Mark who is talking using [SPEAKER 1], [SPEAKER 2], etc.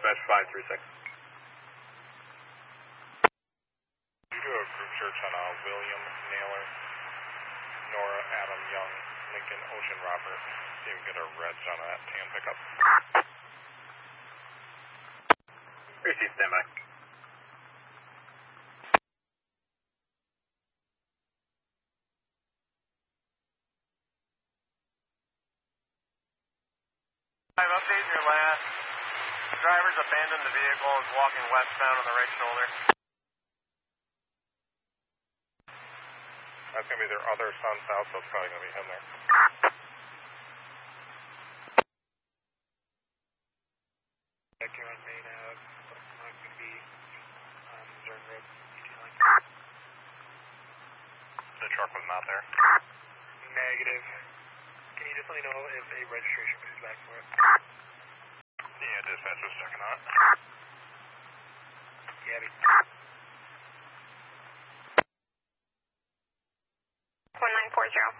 [SPEAKER 1] dispatch 536.
[SPEAKER 2] You do a group search on William Naylor, Nora, Adam, Young, Lincoln, Ocean, Robert. See if we can get a reg on that tan pickup.
[SPEAKER 1] Receive standby.
[SPEAKER 3] I'm updating your last. The driver's abandoned the vehicle and is walking westbound on the right shoulder.
[SPEAKER 2] That's going to be their other son south, so it's probably going to be him there.
[SPEAKER 3] Back here on Main Ave, but it's not going to be on Missouri Road.
[SPEAKER 2] The truck was not there.
[SPEAKER 3] Negative. Can you just let me know if a registration comes back for it?
[SPEAKER 2] Yeah, dispatch was checking on it.
[SPEAKER 3] Gabby.
[SPEAKER 4] 1940.